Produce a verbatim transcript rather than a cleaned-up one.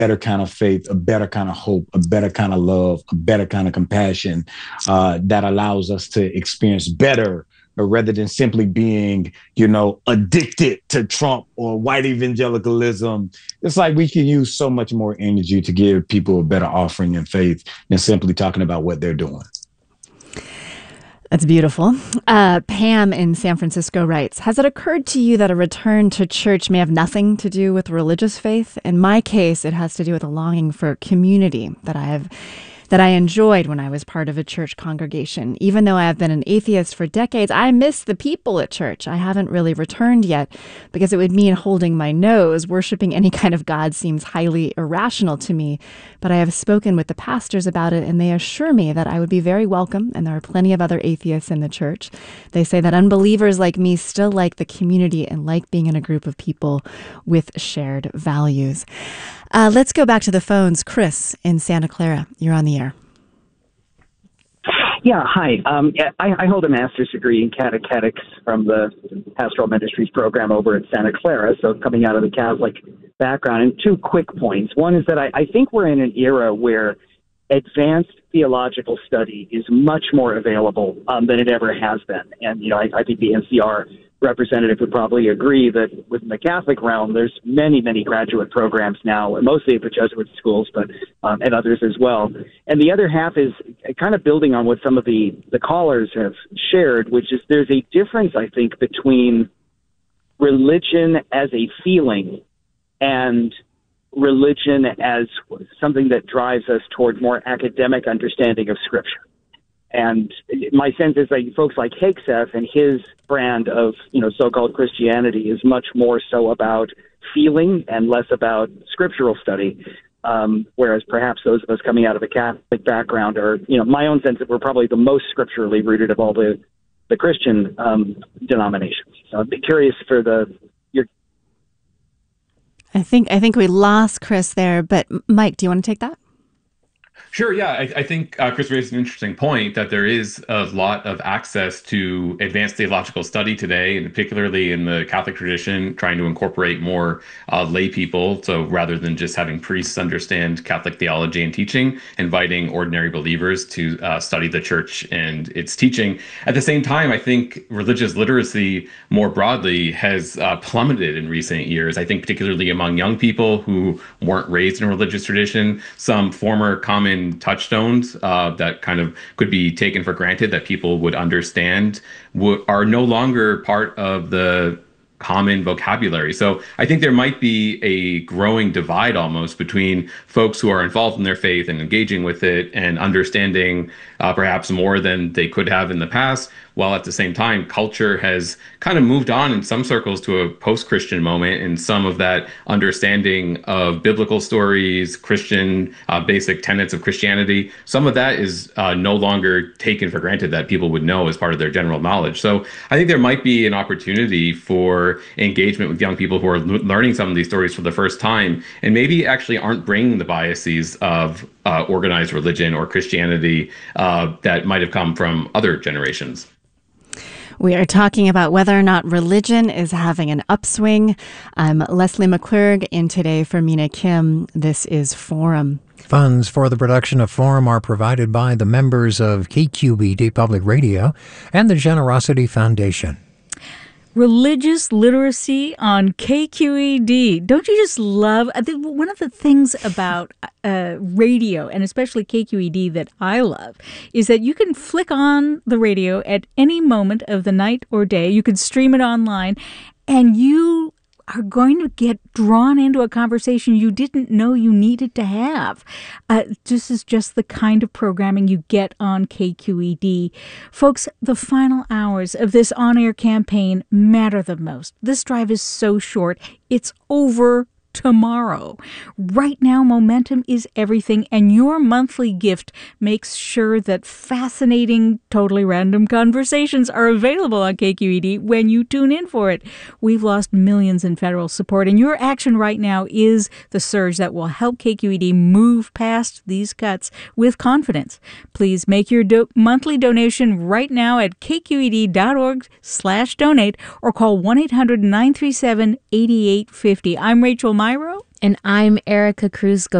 better kind of faith, a better kind of hope, a better kind of love, a better kind of compassion uh, that allows us to experience better, or rather than simply being, you know, addicted to Trump or white evangelicalism. It's like we can use so much more energy to give people a better offering in faith than simply talking about what they're doing. That's beautiful. Uh, Pam in San Francisco writes, has it occurred to you that a return to church may have nothing to do with religious faith? In my case, it has to do with a longing for community that I have that I enjoyed when I was part of a church congregation. Even though I have been an atheist for decades, I miss the people at church. I haven't really returned yet because it would mean holding my nose. Worshiping any kind of God seems highly irrational to me, but I have spoken with the pastors about it, and they assure me that I would be very welcome, and there are plenty of other atheists in the church. They say that unbelievers like me still like the community and like being in a group of people with shared values. Uh, let's go back to the phones. Chris in Santa Clara, you're on the air. Yeah, hi. Um, I, I hold a master's degree in catechetics from the Pastoral Ministries program over at Santa Clara, so coming out of the Catholic background. And two quick points. One is that I, I think we're in an era where advanced theological study is much more available um, than it ever has been. And, you know, I, I think the N C R representative would probably agree that within the Catholic realm, there's many, many graduate programs now, mostly at the Jesuit schools, but um, and others as well. And the other half is kind of building on what some of the, the callers have shared, which is there's a difference, I think, between religion as a feeling and religion as something that drives us toward more academic understanding of Scripture. And my sense is that folks like Hegseth and his brand of, you know, so-called Christianity is much more so about feeling and less about scriptural study. Um, whereas perhaps those of us coming out of a Catholic background are, you know, my own sense that we're probably the most scripturally rooted of all the, the Christian um, denominations. So I'd be curious for the your. I think I think we lost Chris there, but Mike, do you want to take that? Sure. Yeah, I, I think uh, Chris raised an interesting point that there is a lot of access to advanced theological study today, and particularly in the Catholic tradition, trying to incorporate more uh, lay people. So rather than just having priests understand Catholic theology and teaching, inviting ordinary believers to uh, study the church and its teaching. At the same time, I think religious literacy more broadly has uh, plummeted in recent years. I think particularly among young people who weren't raised in a religious tradition, some former common touchstones uh, that kind of could be taken for granted that people would understand w- are no longer part of the common vocabulary. So I think there might be a growing divide almost between folks who are involved in their faith and engaging with it and understanding uh, perhaps more than they could have in the past, while at the same time, culture has kind of moved on in some circles to a post-Christian moment, and some of that understanding of biblical stories, Christian uh, basic tenets of Christianity, some of that is uh, no longer taken for granted that people would know as part of their general knowledge. So I think there might be an opportunity for engagement with young people who are l- learning some of these stories for the first time, and maybe actually aren't bringing the biases of uh, organized religion or Christianity uh, that might have come from other generations. We are talking about whether or not religion is having an upswing. I'm Leslie McClurg in today for Mina Kim. This is Forum. Funds for the production of Forum are provided by the members of K Q E D Public Radio and the Generosity Foundation. Religious literacy on K Q E D. Don't you just love, I think one of the things about uh, radio, and especially K Q E D, that I love is that you can flick on the radio at any moment of the night or day. You can stream it online, and you are going to get drawn into a conversation you didn't know you needed to have. Uh, this is just the kind of programming you get on K Q E D. Folks, the final hours of this on-air campaign matter the most. This drive is so short, it's over tomorrow. Right now, momentum is everything, and your monthly gift makes sure that fascinating, totally random conversations are available on K Q E D when you tune in for it. We've lost millions in federal support, and your action right now is the surge that will help K Q E D move past these cuts with confidence. Please make your do- monthly donation right now at kqed.org slash donate or call one eight hundred nine three seven eight eight five zero. I'm Rachel Myro. And I'm Erica Cruz